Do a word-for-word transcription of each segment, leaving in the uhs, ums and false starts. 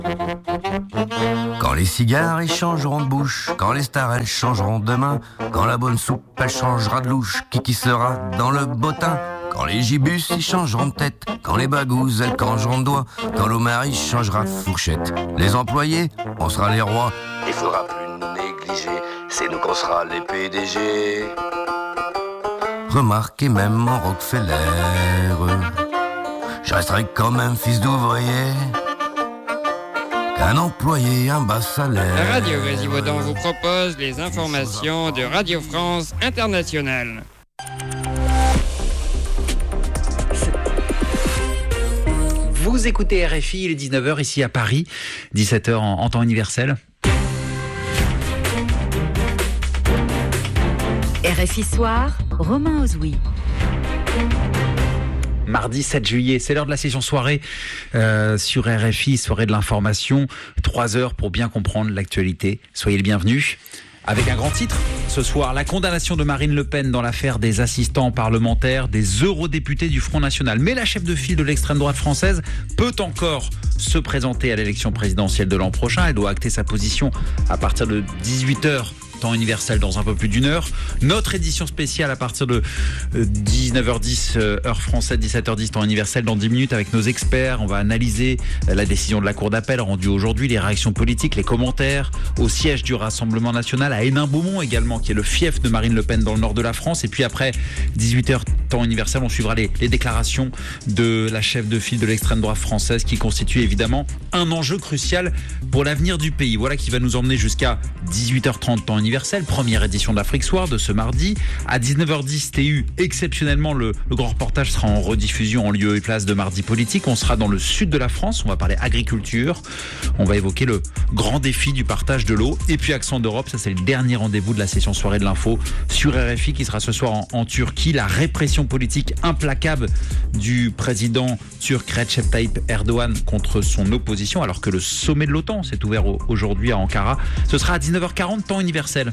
Quand les cigares ils changeront de bouche, quand les stars elles changeront de main, quand la bonne soupe elle changera de louche, qui qui sera dans le bottin? Quand les gibus ils changeront de tête, quand les bagouzes elles changeront de doigts, quand l'Omar il changera de fourchette, les employés, on sera les rois. Il faudra plus nous négliger, c'est nous qu'on sera les P D G. Remarquez même en Rockefeller, je resterai quand même fils d'ouvrier, qu'un employé, un bas salaire. Radio Grésilvaudan vous propose les informations de Radio France Internationale. Vous écoutez R F I, il est dix-neuf heures ici à Paris, dix-sept heures en, en temps universel. R F I Soir, Romain Ozoui. Mardi sept juillet, c'est l'heure de la session soirée euh, sur R F I, soirée de l'information. Trois heures pour bien comprendre l'actualité. Soyez les bienvenus. Avec un grand titre, ce soir, la condamnation de Marine Le Pen dans l'affaire des assistants parlementaires, des eurodéputés du Front National. Mais la chef de file de l'extrême droite française peut encore se présenter à l'élection présidentielle de l'an prochain. Elle doit acter sa position à partir de dix-huit heures. Temps universel dans un peu plus d'une heure. Notre édition spéciale à partir de dix-neuf heures dix, heure française, dix-sept heures dix, temps universel dans dix minutes avec nos experts. On va analyser la décision de la Cour d'appel rendue aujourd'hui, les réactions politiques, les commentaires au siège du Rassemblement National à Hénin-Beaumont également, qui est le fief de Marine Le Pen dans le nord de la France. Et puis après dix-huit heures, temps universel, on suivra les, les déclarations de la chef de file de l'extrême droite française qui constitue évidemment un enjeu crucial pour l'avenir du pays. Voilà qui va nous emmener jusqu'à dix-huit heures trente, temps universel. Première édition d'Afrique Soir de ce mardi. À dix-neuf heures dix, T U, exceptionnellement, le, le grand reportage sera en rediffusion en lieu et place de Mardi Politique. On sera dans le sud de la France, on va parler agriculture. On va évoquer le grand défi du partage de l'eau. Et puis Accent d'Europe, ça c'est le dernier rendez-vous de la session soirée de l'info sur R F I qui sera ce soir en, en Turquie. La répression politique implacable du président turc Recep Tayyip Erdogan contre son opposition, alors que le sommet de l'OTAN s'est ouvert au, aujourd'hui à Ankara. Ce sera à dix-neuf heures quarante, temps universel.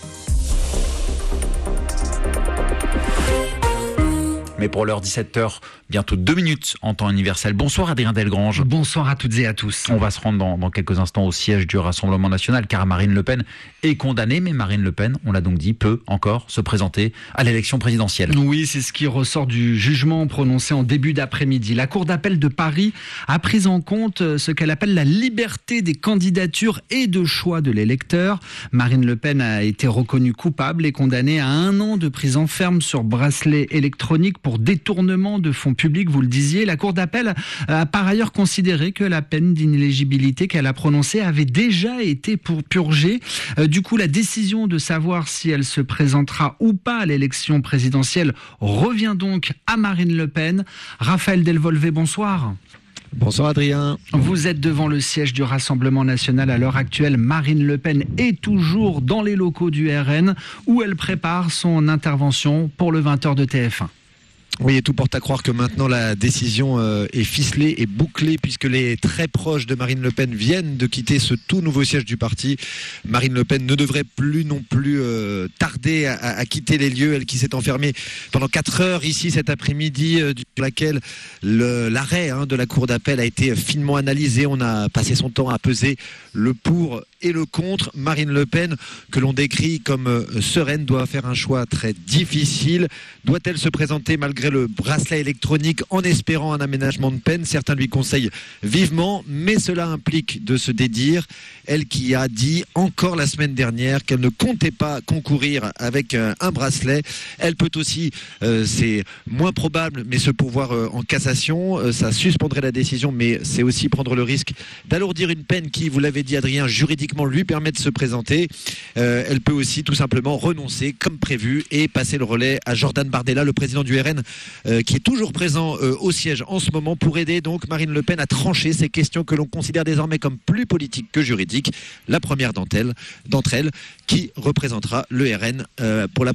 Mais pour l'heure dix-sept heures, bientôt deux minutes en temps universel. Bonsoir Adrien Delgrange. Bonsoir à toutes et à tous. On va se rendre dans, dans quelques instants au siège du Rassemblement National car Marine Le Pen est condamnée. Mais Marine Le Pen, on l'a donc dit, peut encore se présenter à l'élection présidentielle. Oui, c'est ce qui ressort du jugement prononcé en début d'après-midi. La Cour d'appel de Paris a pris en compte ce qu'elle appelle la liberté des candidatures et de choix de l'électeur. Marine Le Pen a été reconnue coupable et condamnée à un an de prison ferme sur bracelet électronique pour détournement de fonds publics, vous le disiez. La Cour d'appel a par ailleurs considéré que la peine d'inéligibilité qu'elle a prononcée avait déjà été pour purger. Du coup, la décision de savoir si elle se présentera ou pas à l'élection présidentielle revient donc à Marine Le Pen. Raphaël Delvolvé, bonsoir. Bonsoir Adrien. Vous êtes devant le siège du Rassemblement National à l'heure actuelle. Marine Le Pen est toujours dans les locaux du R N où elle prépare son intervention pour le vingt heures de T F un. Oui, et tout porte à croire que maintenant la décision euh, est ficelée et bouclée puisque les très proches de Marine Le Pen viennent de quitter ce tout nouveau siège du parti. Marine Le Pen ne devrait plus non plus euh, tarder à, à quitter les lieux, elle qui s'est enfermée pendant quatre heures ici cet après-midi, euh, sur laquelle le, l'arrêt hein, de la Cour d'appel a été finement analysé. On a passé son temps à peser le pour et le contre. Marine Le Pen, que l'on décrit comme euh, sereine, doit faire un choix très difficile. Doit-elle se présenter malgré le bracelet électronique en espérant un aménagement de peine? Certains lui conseillent vivement, mais cela implique de se dédire. Elle qui a dit encore la semaine dernière qu'elle ne comptait pas concourir avec un, un bracelet. Elle peut aussi, euh, c'est moins probable, mais se pourvoir euh, en cassation. Euh, ça suspendrait la décision, mais c'est aussi prendre le risque d'alourdir une peine qui, vous l'avez dit Adrien, juridiquement lui permet de se présenter. Euh, elle peut aussi tout simplement renoncer comme prévu et passer le relais à Jordan Bardella, le président du R N, euh, qui est toujours présent euh, au siège en ce moment pour aider donc Marine Le Pen à trancher ces questions que l'on considère désormais comme plus politiques que juridiques. La première d'entre elles, d'entre elles qui représentera le R N euh, pour la prochaine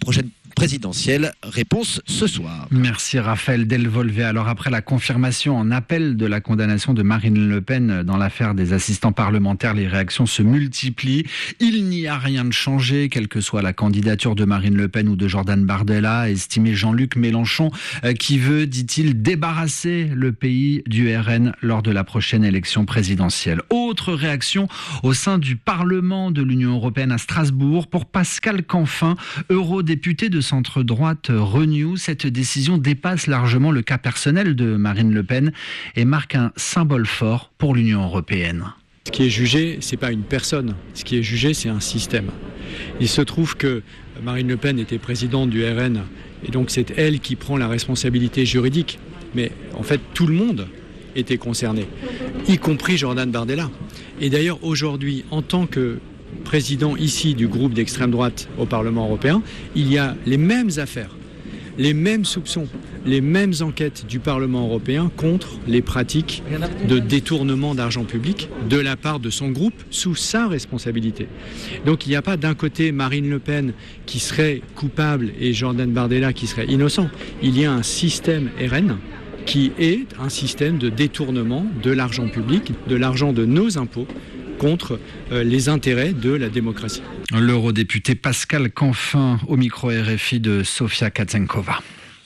présidentielle. Réponse ce soir. Merci Raphaël Delvolvé. Alors après la confirmation en appel de la condamnation de Marine Le Pen dans l'affaire des assistants parlementaires, les réactions se multiplient. Il n'y a rien de changé, quelle que soit la candidature de Marine Le Pen ou de Jordan Bardella, estimé Jean-Luc Mélenchon, qui veut, dit-il, débarrasser le pays du R N lors de la prochaine élection présidentielle. Autre réaction au sein du Parlement de l'Union européenne à Strasbourg pour Pascal Canfin, eurodéputé de centre-droite Renew. Cette décision dépasse largement le cas personnel de Marine Le Pen et marque un symbole fort pour l'Union européenne. Ce qui est jugé, c'est pas une personne. Ce qui est jugé, c'est un système. Il se trouve que Marine Le Pen était présidente du R N et donc c'est elle qui prend la responsabilité juridique. Mais en fait, tout le monde était concerné, y compris Jordan Bardella. Et d'ailleurs, aujourd'hui, en tant que président ici du groupe d'extrême droite au Parlement européen, il y a les mêmes affaires, les mêmes soupçons, les mêmes enquêtes du Parlement européen contre les pratiques de détournement d'argent public de la part de son groupe sous sa responsabilité. Donc il n'y a pas d'un côté Marine Le Pen qui serait coupable et Jordan Bardella qui serait innocent. Il y a un système R N qui est un système de détournement de l'argent public, de l'argent de nos impôts, contre euh, les intérêts de la démocratie. L'eurodéputé Pascal Canfin au micro R F I de Sofia Katsenkova.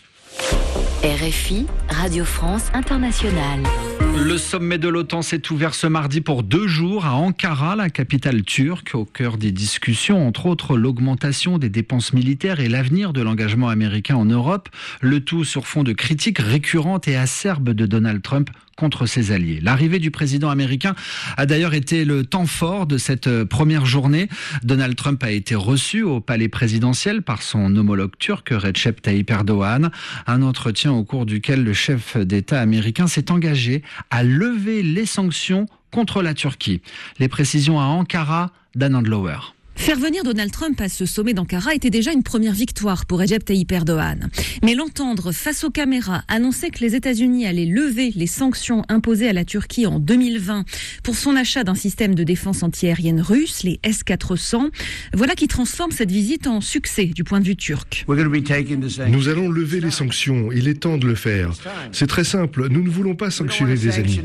R F I, Radio France Internationale. Le sommet de l'OTAN s'est ouvert ce mardi pour deux jours à Ankara, la capitale turque, au cœur des discussions, entre autres l'augmentation des dépenses militaires et l'avenir de l'engagement américain en Europe, le tout sur fond de critiques récurrentes et acerbes de Donald Trump contre ses alliés. L'arrivée du président américain a d'ailleurs été le temps fort de cette première journée. Donald Trump a été reçu au palais présidentiel par son homologue turc Recep Tayyip Erdogan. Un entretien au cours duquel le chef d'État américain s'est engagé à lever les sanctions contre la Turquie. Les précisions à Ankara d'Anand Lower. Faire venir Donald Trump à ce sommet d'Ankara était déjà une première victoire pour Recep Tayyip Erdogan. Mais l'entendre face aux caméras annoncer que les États-Unis allaient lever les sanctions imposées à la Turquie en deux mille vingt pour son achat d'un système de défense antiaérienne russe, les S quatre cents, voilà qui transforme cette visite en succès du point de vue turc. Nous allons lever les sanctions, il est temps de le faire. C'est très simple, nous ne voulons pas sanctionner des ennemis.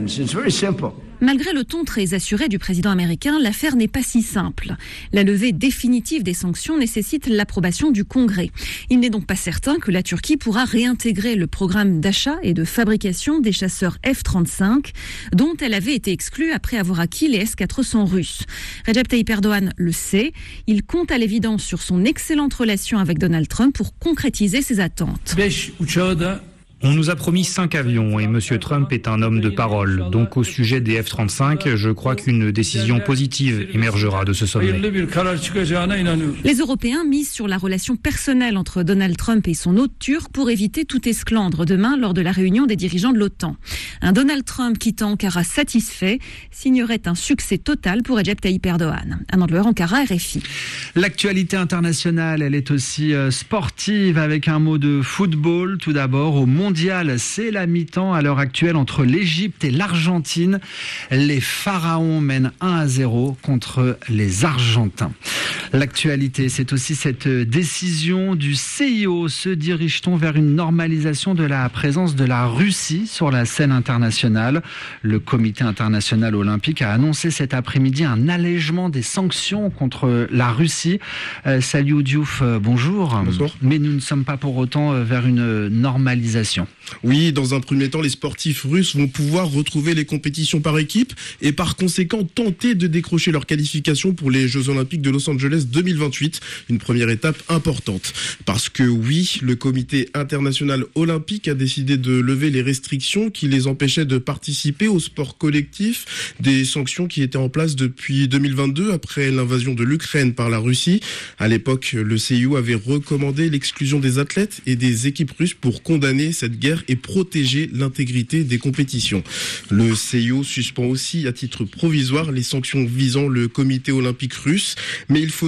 Malgré le ton très assuré du président américain, l'affaire n'est pas si simple. La levée définitive des sanctions nécessite l'approbation du Congrès. Il n'est donc pas certain que la Turquie pourra réintégrer le programme d'achat et de fabrication des chasseurs F trente-cinq, dont elle avait été exclue après avoir acquis les S quatre cents russes. Recep Tayyip Erdogan le sait. Il compte à l'évidence sur son excellente relation avec Donald Trump pour concrétiser ses attentes. On nous a promis cinq avions et M. Trump est un homme de parole. Donc au sujet des F trente-cinq, je crois qu'une décision positive émergera de ce sommet. Les Européens misent sur la relation personnelle entre Donald Trump et son hôte turc pour éviter tout esclandre demain lors de la réunion des dirigeants de l'OTAN. Un Donald Trump quittant Ankara satisfait signerait un succès total pour Recep Tayyip Erdogan. Anand Lower, Ankara, R F I. L'actualité internationale, elle est aussi sportive avec un mot de football. Tout d'abord, au mondial, c'est la mi-temps à l'heure actuelle entre l'Égypte et l'Argentine. Les Pharaons mènent un à zéro contre les Argentins. L'actualité, c'est aussi cette décision du C I O. Se dirige-t-on vers une normalisation de la présence de la Russie sur la scène internationale? Le Comité international olympique a annoncé cet après-midi un allègement des sanctions contre la Russie. Euh, Saliou Diouf, euh, bonjour. Bonjour. Mais nous ne sommes pas pour autant euh, vers une normalisation. Oui, dans un premier temps, les sportifs russes vont pouvoir retrouver les compétitions par équipe et par conséquent tenter de décrocher leur qualification pour les Jeux Olympiques de Los Angeles deux mille vingt-huit. Une première étape importante. Parce que oui, le Comité international olympique a décidé de lever les restrictions qui les empêchaient de participer au sport collectif, des sanctions qui étaient en place depuis deux mille vingt-deux après l'invasion de l'Ukraine par la Russie. À l'époque, le C I O avait recommandé l'exclusion des athlètes et des équipes russes pour condamner cette guerre et protéger l'intégrité des compétitions. Le C I O suspend aussi à titre provisoire les sanctions visant le comité olympique russe, mais il faut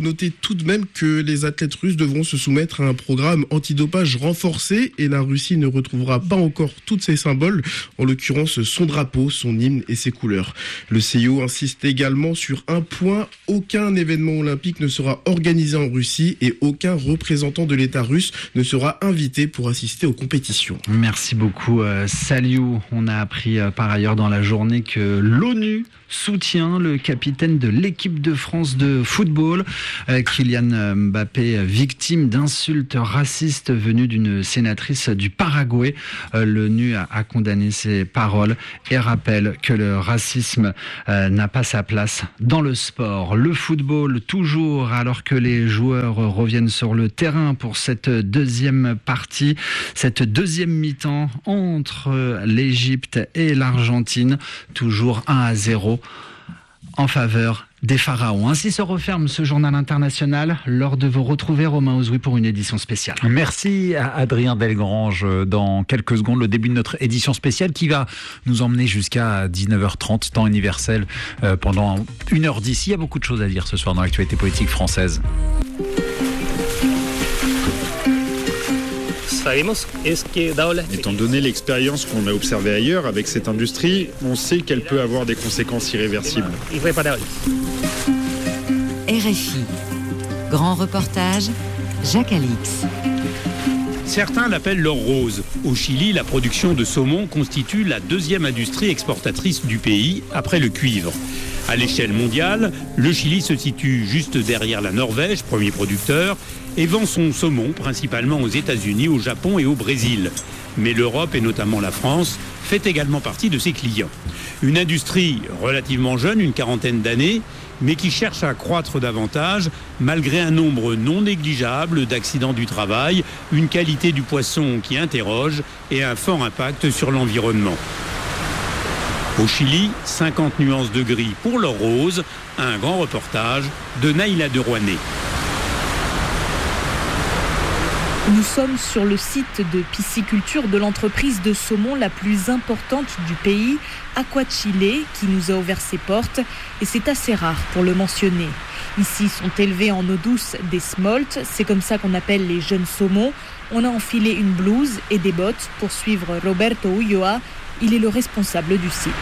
noter tout de même que les athlètes russes devront se soumettre à un programme antidopage renforcé et la Russie ne retrouvera pas encore tous ses symboles, en l'occurrence son drapeau, son hymne et ses couleurs. Le C I O insiste également sur un point, aucun événement olympique ne sera organisé en Russie et aucun représentant de l'État russe ne sera invité pour assister aux compétitions. Merci beaucoup euh, Saliou. On a appris euh, par ailleurs dans la journée que l'ONU soutient le capitaine de l'équipe de France de football, euh, Kylian Mbappé, victime d'insultes racistes venues d'une sénatrice du Paraguay. Euh, L'ONU a, a condamné ces paroles et rappelle que le racisme euh, n'a pas sa place dans le sport. Le football toujours, alors que les joueurs reviennent sur le terrain pour cette deuxième partie, cette deuxième mi-temps entre l'Égypte et l'Argentine, toujours un à zéro en faveur des Pharaons. Ainsi se referme ce journal international. L'heure de vous retrouver, Romain Ozoui, pour une édition spéciale. Merci à Adrien Delgrange. Dans quelques secondes, le début de notre édition spéciale qui va nous emmener jusqu'à dix-neuf heures trente, temps universel, euh, pendant une heure d'ici. Il y a beaucoup de choses à dire ce soir dans l'actualité politique française. Étant donné l'expérience qu'on a observée ailleurs avec cette industrie, on sait qu'elle peut avoir des conséquences irréversibles. R F I. Grand reportage, Jacques Alix. Certains l'appellent l'or rose. Au Chili, la production de saumon constitue la deuxième industrie exportatrice du pays, après le cuivre. À l'échelle mondiale, le Chili se situe juste derrière la Norvège, premier producteur, et vend son saumon principalement aux États-Unis, au Japon et au Brésil. Mais l'Europe, et notamment la France, fait également partie de ses clients. Une industrie relativement jeune, une quarantaine d'années, mais qui cherche à croître davantage, malgré un nombre non négligeable d'accidents du travail, une qualité du poisson qui interroge et un fort impact sur l'environnement. Au Chili, cinquante nuances de gris pour l'or rose, un grand reportage de Naïla de Rouanet. Nous sommes sur le site de pisciculture de l'entreprise de saumon la plus importante du pays, Aquachile, qui nous a ouvert ses portes, et c'est assez rare pour le mentionner. Ici sont élevés en eau douce des smolts, c'est comme ça qu'on appelle les jeunes saumons. On a enfilé une blouse et des bottes pour suivre Roberto Ulloa, il est le responsable du site.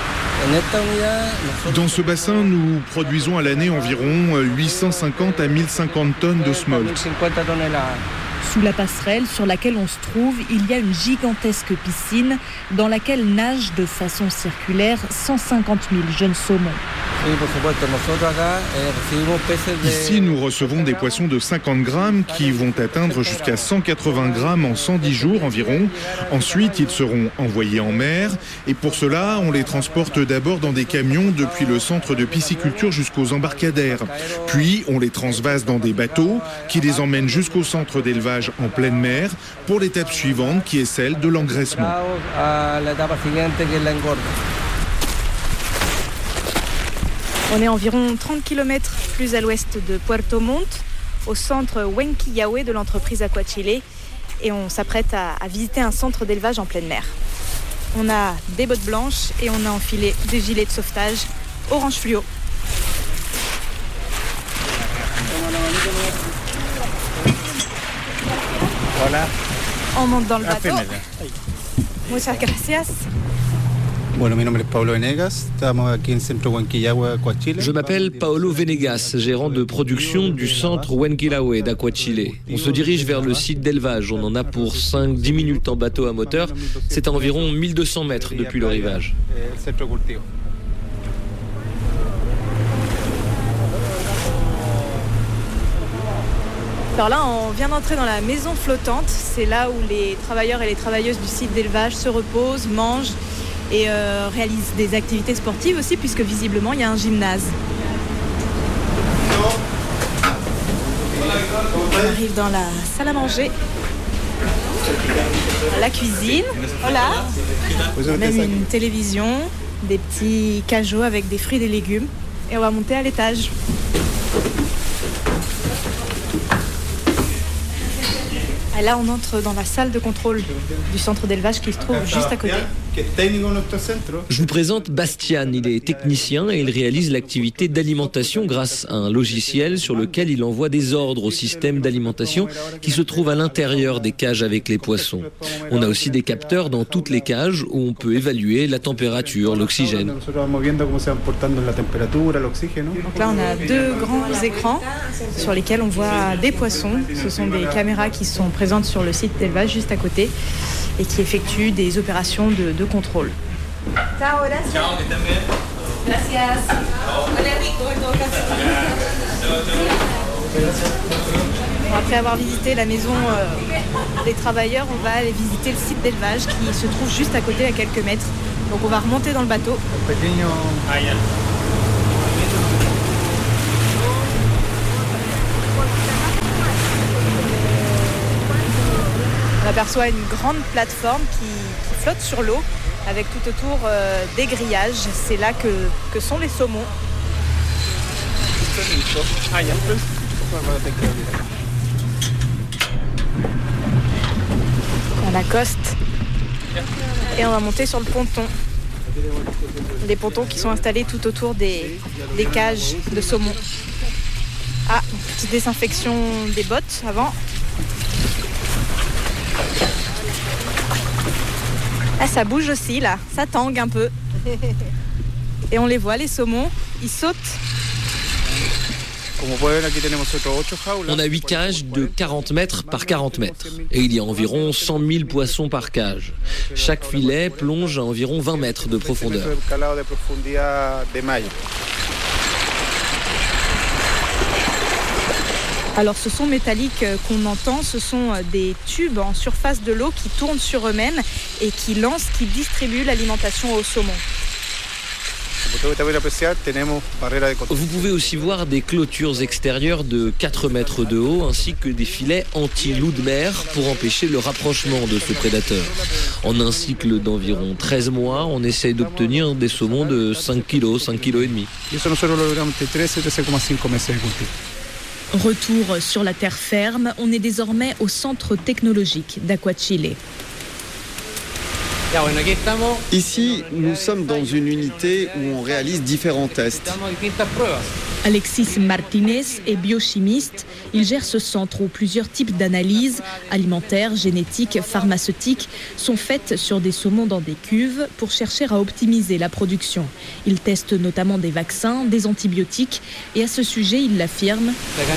Dans ce bassin, nous produisons à l'année environ huit cent cinquante à mille cinquante tonnes de smolt. Sous la passerelle sur laquelle on se trouve, il y a une gigantesque piscine dans laquelle nagent de façon circulaire cent cinquante mille jeunes saumons. Ici, nous recevons des poissons de cinquante grammes qui vont atteindre jusqu'à cent quatre-vingts grammes en cent dix jours environ. Ensuite, ils seront envoyés en mer et pour cela, on les transporte d'abord dans des camions depuis le centre de pisciculture jusqu'aux embarcadères. Puis, on les transvase dans des bateaux qui les emmènent jusqu'au centre d'élevage en pleine mer pour l'étape suivante qui est celle de l'engraissement. On est environ trente kilomètres plus à l'ouest de Puerto Montt, au centre Huenquillahué de l'entreprise Aquachile, et on s'apprête à, à visiter un centre d'élevage en pleine mer. On a des bottes blanches et on a enfilé des gilets de sauvetage orange fluo. Voilà. On monte dans le bateau. Muchas gracias. Je m'appelle Paolo Venegas, gérant de production du centre Huenquillahué d'Aquachile. On se dirige vers le site d'élevage. On en a pour cinq à dix minutes en bateau à moteur. C'est à environ mille deux cents mètres depuis le rivage. Alors là, on vient d'entrer dans la maison flottante. C'est là où les travailleurs et les travailleuses du site d'élevage se reposent, mangent et euh, réalisent des activités sportives aussi, puisque visiblement, il y a un gymnase. On arrive dans la salle à manger, la cuisine. Voilà. Il y a même une télévision, des petits cajots avec des fruits et des légumes. Et on va monter à l'étage. Et là, on entre dans la salle de contrôle du centre d'élevage qui se trouve juste à côté. Je vous présente Bastian, il est technicien et il réalise l'activité d'alimentation grâce à un logiciel sur lequel il envoie des ordres au système d'alimentation qui se trouve à l'intérieur des cages avec les poissons. On a aussi des capteurs dans toutes les cages où on peut évaluer la température, l'oxygène. Donc là on a deux grands écrans sur lesquels on voit des poissons. Ce sont des caméras qui sont présentes sur le site d'élevage juste à côté et qui effectuent des opérations de, de contrôle. Ciao, gracias. Gracias. Après avoir visité la maison euh, des travailleurs, on va aller visiter le site d'élevage qui se trouve juste à côté à quelques mètres. Donc on va remonter dans le bateau. On aperçoit une grande plateforme qui, qui flotte sur l'eau avec tout autour euh, des grillages. C'est là que, que sont les saumons. On accoste et on va monter sur le ponton. Des pontons qui sont installés tout autour des, des cages de saumon. Ah, petite désinfection des bottes avant. Ah, ça bouge aussi là, ça tangue un peu. Et on les voit, les saumons, ils sautent. On a huit cages de quarante mètres par quarante mètres et il y a environ cent mille poissons par cage. Chaque filet plonge à environ vingt mètres de profondeur. Alors ce son métallique qu'on entend, ce sont des tubes en surface de l'eau qui tournent sur eux-mêmes et qui lancent, qui distribuent l'alimentation aux saumons. Vous pouvez aussi voir des clôtures extérieures de quatre mètres de haut ainsi que des filets anti-loups de mer pour empêcher le rapprochement de ce prédateur. En un cycle d'environ treize mois, on essaye d'obtenir des saumons de cinq kilos, cinq kilos et demi. Retour sur la terre ferme, on est désormais au centre technologique d'Aquachile. Ici, nous sommes dans une unité où on réalise différents tests. Alexis Martinez est biochimiste. Il gère ce centre où plusieurs types d'analyses, alimentaires, génétiques, pharmaceutiques, sont faites sur des saumons dans des cuves pour chercher à optimiser la production. Il teste notamment des vaccins, des antibiotiques et à ce sujet, il l'affirme.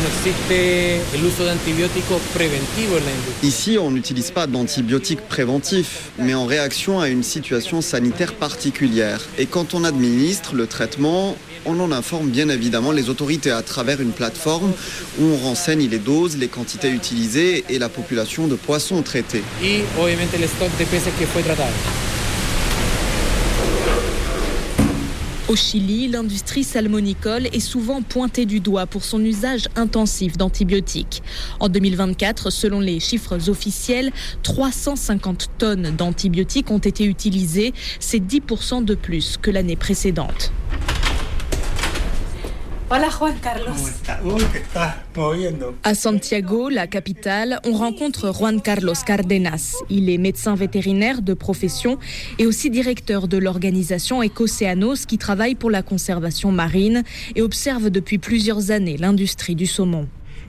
Ici, on n'utilise pas d'antibiotiques préventifs, mais en réaction à une situation sanitaire particulière. Et quand on administre le traitement, on en informe bien évidemment les autorités à travers une plateforme où on renseigne les doses, les quantités utilisées et la population de poissons traités. Au Chili, l'industrie salmonicole est souvent pointée du doigt pour son usage intensif d'antibiotiques. En deux mille vingt-quatre, selon les chiffres officiels, trois cent cinquante tonnes d'antibiotiques ont été utilisées. C'est dix pour cent de plus que l'année précédente. Hola Juan Carlos. À Santiago, la capitale, on rencontre Juan Carlos Cardenas. Il est médecin vétérinaire de profession et aussi directeur de l'organisation Ecocéanos qui travaille pour la conservation marine et observe depuis plusieurs années l'industrie du saumon.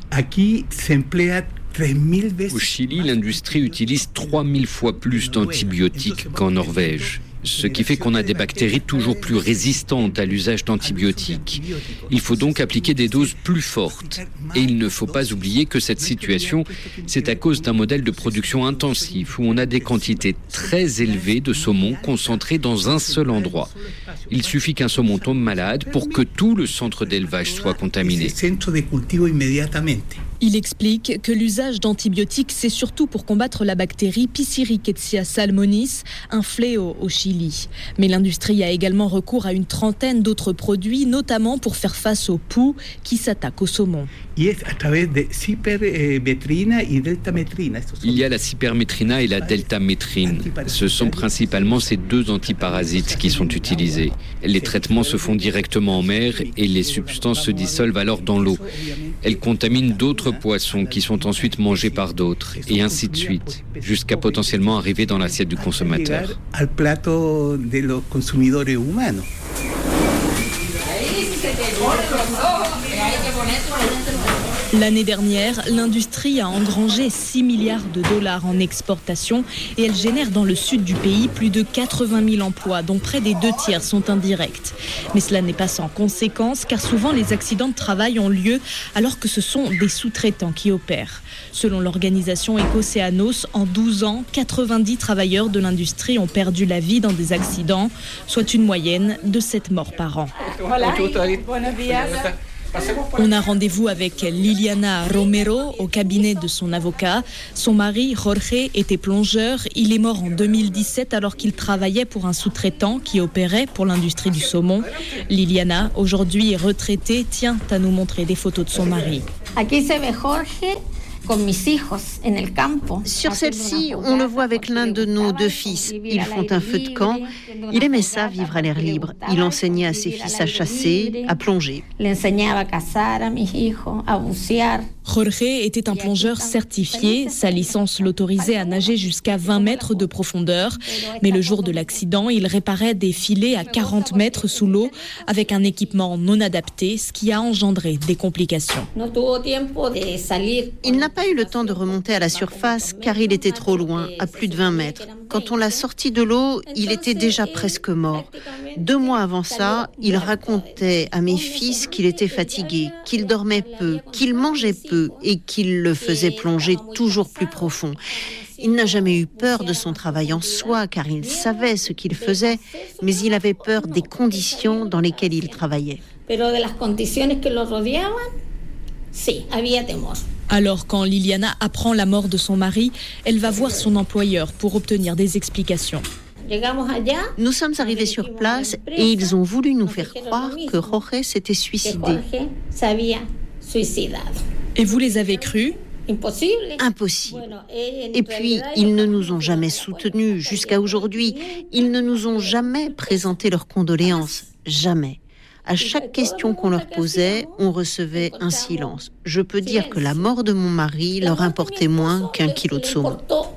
Au Chili, l'industrie utilise trois mille fois plus d'antibiotiques qu'en Norvège. Ce qui fait qu'on a des bactéries toujours plus résistantes à l'usage d'antibiotiques. Il faut donc appliquer des doses plus fortes. Et il ne faut pas oublier que cette situation, c'est à cause d'un modèle de production intensif où on a des quantités très élevées de saumon concentrées dans un seul endroit. Il suffit qu'un saumon tombe malade pour que tout le centre d'élevage soit contaminé. Il explique que l'usage d'antibiotiques, c'est surtout pour combattre la bactérie Pichirichetsia salmonis, un fléau au Chili. Mais l'industrie a également recours à une trentaine d'autres produits, notamment pour faire face aux poux qui s'attaquent au saumon. Il y a la cypermétrina et la deltamétrine. Ce sont principalement ces deux antiparasites qui sont utilisés. Les traitements se font directement en mer et les substances se dissolvent alors dans l'eau. Elles contaminent d'autres d'autres poissons qui sont ensuite mangés par d'autres, et ainsi de suite, jusqu'à potentiellement arriver dans l'assiette du consommateur. L'année dernière, l'industrie a engrangé six milliards de dollars en exportation et elle génère dans le sud du pays plus de quatre-vingt mille emplois, dont près des deux tiers sont indirects. Mais cela n'est pas sans conséquences, car souvent les accidents de travail ont lieu alors que ce sont des sous-traitants qui opèrent. Selon l'organisation Ecocéanos, en douze ans, quatre-vingt-dix travailleurs de l'industrie ont perdu la vie dans des accidents, soit une moyenne de sept morts par an. On a rendez-vous avec Liliana Romero au cabinet de son avocat. Son mari, Jorge, était plongeur. Il est mort en deux mille dix-sept alors qu'il travaillait pour un sous-traitant qui opérait pour l'industrie du saumon. Liliana, aujourd'hui retraitée, tient à nous montrer des photos de son mari. Sur celle-ci, on le voit avec l'un de nos deux fils. Ils font un feu de camp. Il aimait ça, vivre à l'air libre. Il enseignait à ses fils à chasser, à plonger. Jorge était un plongeur certifié. Sa licence l'autorisait à nager jusqu'à vingt mètres de profondeur. Mais le jour de l'accident, il réparait des filets à quarante mètres sous l'eau avec un équipement non adapté, ce qui a engendré des complications. Il n'a pas eu le temps de remonter à la surface car il était trop loin, à plus de vingt mètres. Quand on l'a sorti de l'eau, il était déjà presque mort. Deux mois avant ça, il racontait à mes fils qu'il était fatigué, qu'il dormait peu, qu'il mangeait peu et qu'il le faisait plonger toujours plus profond. Il n'a jamais eu peur de son travail en soi car il savait ce qu'il faisait, mais il avait peur des conditions dans lesquelles il travaillait. Alors, quand Liliana apprend la mort de son mari, elle va voir son employeur pour obtenir des explications. Nous sommes arrivés sur place et ils ont voulu nous faire croire que Jorge s'était suicidé. Et vous les avez crus ? Impossible. Et puis, ils ne nous ont jamais soutenus jusqu'à aujourd'hui. Ils ne nous ont jamais présenté leurs condoléances. Jamais. À chaque question qu'on leur posait, on recevait un silence. Je peux dire que la mort de mon mari leur importait moins qu'un kilo de saumon.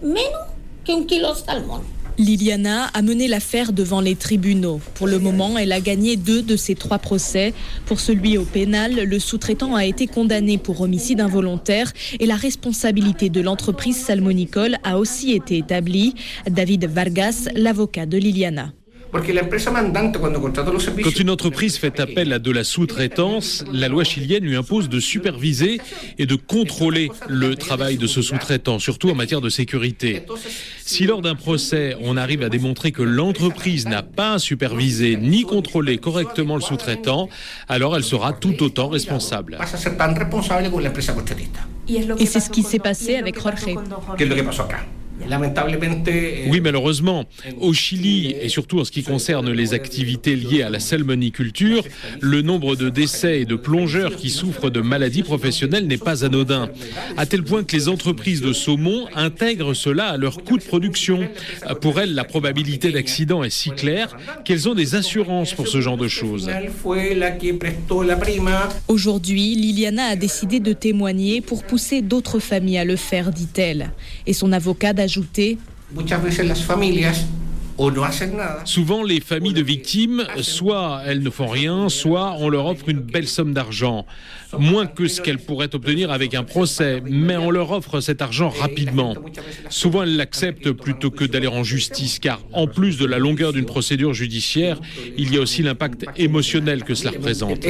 Liliana a mené l'affaire devant les tribunaux. Pour le moment, elle a gagné deux de ses trois procès. Pour celui au pénal, le sous-traitant a été condamné pour homicide involontaire et la responsabilité de l'entreprise salmonicole a aussi été établie. David Vargas, l'avocat de Liliana. Quand une entreprise fait appel à de la sous-traitance, la loi chilienne lui impose de superviser et de contrôler le travail de ce sous-traitant, surtout en matière de sécurité. Si lors d'un procès, on arrive à démontrer que l'entreprise n'a pas supervisé ni contrôlé correctement le sous-traitant, alors elle sera tout autant responsable. Et c'est ce qui s'est passé avec Jorge. Oui, malheureusement, au Chili, et surtout en ce qui concerne les activités liées à la salmoniculture, le nombre de décès et de plongeurs qui souffrent de maladies professionnelles n'est pas anodin, à tel point que les entreprises de saumon intègrent cela à leur coût de production. Pour elles, la probabilité d'accident est si claire qu'elles ont des assurances pour ce genre de choses. Aujourd'hui, Liliana a décidé de témoigner pour pousser d'autres familles à le faire, dit-elle. Et son avocat d'ajouter: souvent, les familles de victimes, soit elles ne font rien, soit on leur offre une belle somme d'argent. Moins que ce qu'elles pourraient obtenir avec un procès, mais on leur offre cet argent rapidement. Souvent, elles l'acceptent plutôt que d'aller en justice, car en plus de la longueur d'une procédure judiciaire, il y a aussi l'impact émotionnel que cela représente.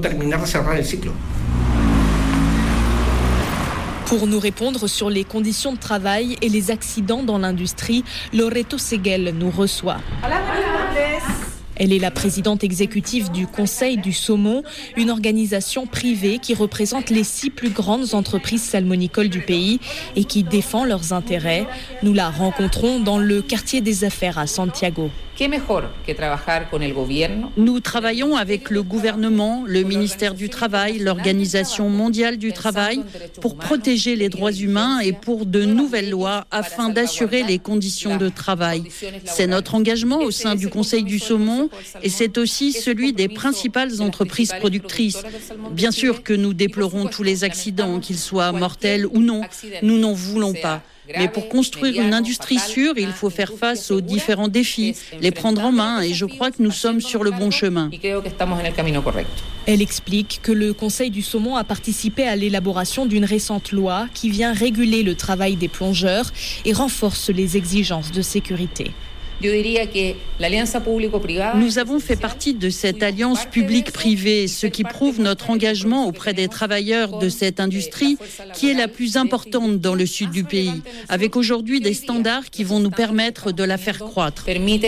Pour nous répondre sur les conditions de travail et les accidents dans l'industrie, Loreto Seguel nous reçoit. Elle est la présidente exécutive du Conseil du saumon, une organisation privée qui représente les six plus grandes entreprises salmonicoles du pays et qui défend leurs intérêts. Nous la rencontrons dans le quartier des affaires à Santiago. Nous travaillons avec le gouvernement, le ministère du Travail, l'Organisation mondiale du travail pour protéger les droits humains et pour de nouvelles lois afin d'assurer les conditions de travail. C'est notre engagement au sein du Conseil du saumon et c'est aussi celui des principales entreprises productrices. Bien sûr que nous déplorons tous les accidents, qu'ils soient mortels ou non. Nous n'en voulons pas. Mais pour construire une industrie sûre, il faut faire face aux différents défis, les prendre en main et je crois que nous sommes sur le bon chemin. Elle explique que le Conseil du saumon a participé à l'élaboration d'une récente loi qui vient réguler le travail des plongeurs et renforce les exigences de sécurité. Nous avons fait partie de cette alliance publique-privée, ce qui prouve notre engagement auprès des travailleurs de cette industrie qui est la plus importante dans le sud du pays, avec aujourd'hui des standards qui vont nous permettre de la faire croître.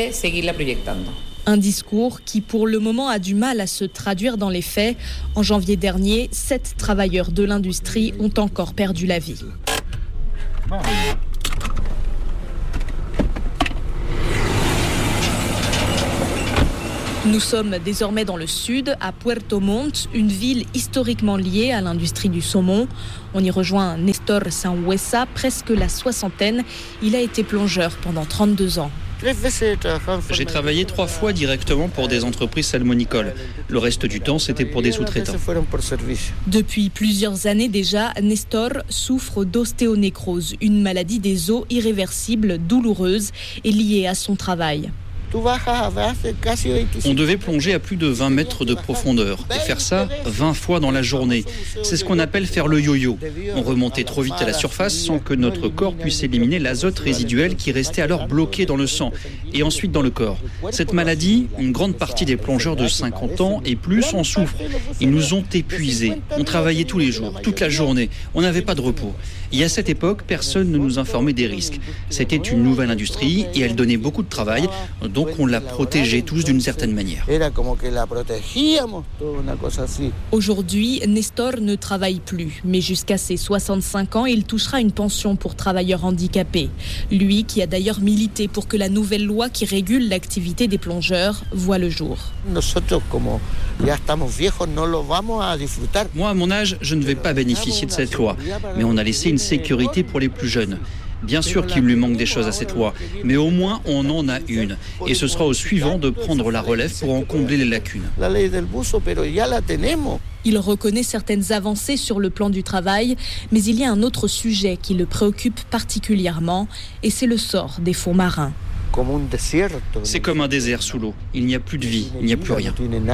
Un discours qui, pour le moment, a du mal à se traduire dans les faits. En janvier dernier, sept travailleurs de l'industrie ont encore perdu la vie. Nous sommes désormais dans le sud, à Puerto Montt, une ville historiquement liée à l'industrie du saumon. On y rejoint Nestor Sanhuesa, presque la soixantaine. Il a été plongeur pendant trente-deux ans. J'ai travaillé trois fois directement pour des entreprises salmonicoles. Le reste du temps, c'était pour des sous-traitants. Depuis plusieurs années déjà, Nestor souffre d'ostéonécrose, une maladie des os irréversible, douloureuse et liée à son travail. On devait plonger à plus de vingt mètres de profondeur et faire ça vingt fois dans la journée. C'est ce qu'on appelle faire le yo-yo. On remontait trop vite à la surface sans que notre corps puisse éliminer l'azote résiduel qui restait alors bloqué dans le sang et ensuite dans le corps. Cette maladie, une grande partie des plongeurs de cinquante ans et plus en souffrent. Ils nous ont épuisés. On travaillait tous les jours, toute la journée. On n'avait pas de repos. Et à cette époque, personne ne nous informait des risques. C'était une nouvelle industrie et elle donnait beaucoup de travail. Donc on l'a protégée tous d'une certaine manière. Aujourd'hui, Nestor ne travaille plus, mais jusqu'à ses soixante-cinq ans, il touchera une pension pour travailleurs handicapés. Lui, qui a d'ailleurs milité pour que la nouvelle loi qui régule l'activité des plongeurs voit le jour. Moi, à mon âge, je ne vais pas bénéficier de cette loi, mais on a laissé une sécurité pour les plus jeunes. Bien sûr qu'il lui manque des choses à cette loi, mais au moins on en a une. Et ce sera au suivant de prendre la relève pour en combler les lacunes. Il reconnaît certaines avancées sur le plan du travail, mais il y a un autre sujet qui le préoccupe particulièrement, et c'est le sort des fonds marins. C'est comme un désert sous l'eau. Il n'y a plus de vie, il n'y a plus rien.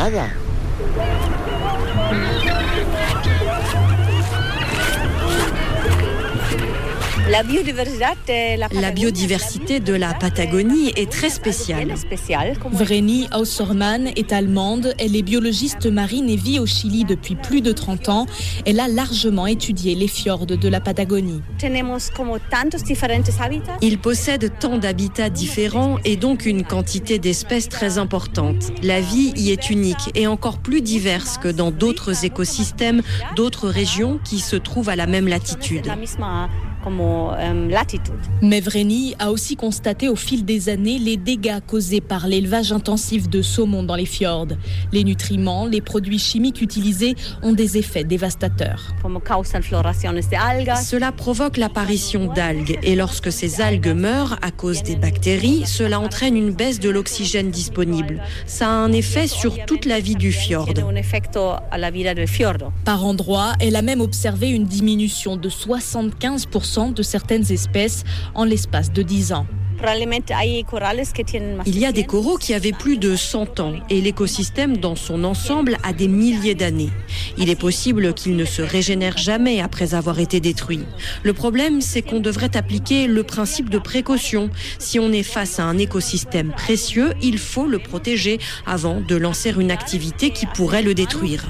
La biodiversité, la biodiversité de la Patagonie est très spéciale. Vreni Ausermann est allemande, elle est biologiste marine et vit au Chili depuis plus de trente ans. Elle a largement étudié les fjords de la Patagonie. Ils possèdent tant d'habitats différents et donc une quantité d'espèces très importante. La vie y est unique et encore plus diverse que dans d'autres écosystèmes, d'autres régions qui se trouvent à la même latitude. Mais Vreni a aussi constaté au fil des années les dégâts causés par l'élevage intensif de saumon dans les fjords. Les nutriments, les produits chimiques utilisés ont des effets dévastateurs. Cela provoque l'apparition d'algues et lorsque ces algues meurent à cause des bactéries, cela entraîne une baisse de l'oxygène disponible. Ça a un effet sur toute la vie du fjord. Par endroits, elle a même observé une diminution de soixante-quinze pour cent de certaines espèces en l'espace de dix ans. Il y a des coraux qui avaient plus de cent ans et l'écosystème dans son ensemble a des milliers d'années. Il est possible qu'ils ne se régénèrent jamais après avoir été détruits. Le problème, c'est qu'on devrait appliquer le principe de précaution. Si on est face à un écosystème précieux, il faut le protéger avant de lancer une activité qui pourrait le détruire.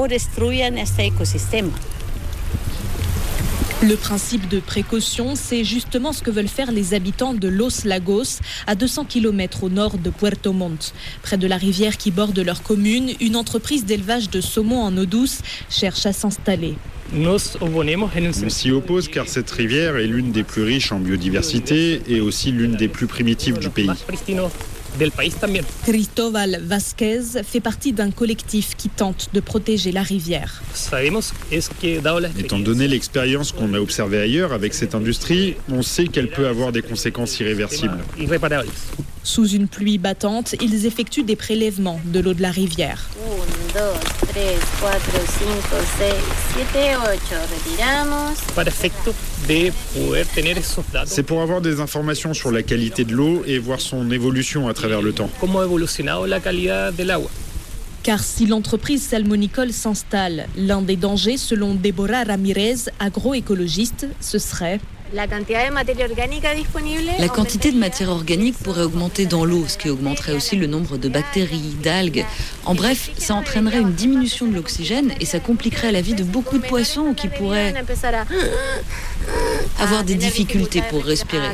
Le principe de précaution, c'est justement ce que veulent faire les habitants de Los Lagos, à deux cents kilomètres au nord de Puerto Montt. Près de la rivière qui borde leur commune, une entreprise d'élevage de saumon en eau douce cherche à s'installer. On s'y oppose car cette rivière est l'une des plus riches en biodiversité et aussi l'une des plus primitives du pays. Cristóbal Vázquez fait partie d'un collectif qui tente de protéger la rivière. Étant donné l'expérience qu'on a observée ailleurs avec cette industrie, on sait qu'elle peut avoir des conséquences irréversibles. Sous une pluie battante, ils effectuent des prélèvements de l'eau de la rivière. C'est pour avoir des informations sur la qualité de l'eau et voir son évolution à travers le temps. Car si l'entreprise salmonicole s'installe, l'un des dangers, selon Deborah Ramirez, agroécologiste, ce serait... La quantité de matière organique pourrait augmenter dans l'eau, ce qui augmenterait aussi le nombre de bactéries, d'algues. En bref, ça entraînerait une diminution de l'oxygène et ça compliquerait la vie de beaucoup de poissons qui pourraient avoir des difficultés pour respirer.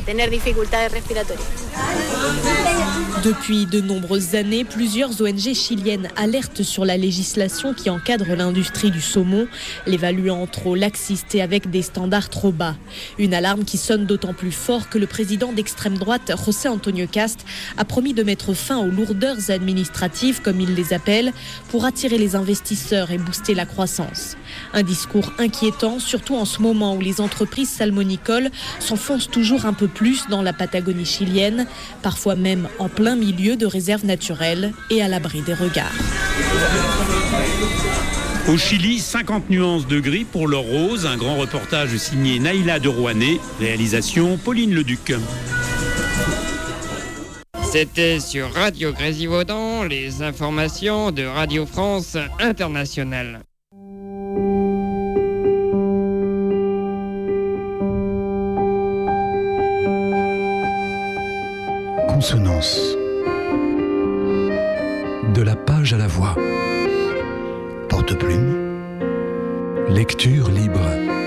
Depuis de nombreuses années, plusieurs O N G chiliennes alertent sur la législation qui encadre l'industrie du saumon, l'évaluant trop laxiste et avec des standards trop bas. Une alarme qui sonne d'autant plus fort que le président d'extrême droite, José Antonio Cast, a promis de mettre fin aux lourdeurs administratives, comme il les appelle, pour attirer les investisseurs et booster la croissance. Un discours inquiétant, surtout en ce moment où les entreprises salmonicoles s'enfoncent toujours un peu plus dans la Patagonie chilienne, parfois même en plein milieu de réserves naturelles et à l'abri des regards. Au Chili, cinquante nuances de gris pour leur rose. Un grand reportage signé Naïla de Rouanet. Réalisation Pauline Leduc. C'était sur Radio Grésivaudan, les informations de Radio France Internationale. Consonance. De la page à la voix. Porte-plume. Lecture libre.